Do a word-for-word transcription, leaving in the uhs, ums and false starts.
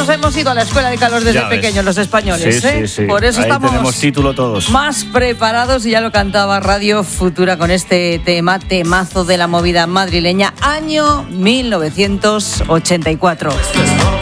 hemos ido a la escuela de calor desde pequeños los españoles, sí, ¿eh? Sí, sí. Por eso Ahí estamos tenemos título todos. Más preparados, y ya lo cantaba Radio Futura con este tema, temazo de la movida madrileña, año mil novecientos ochenta y cuatro.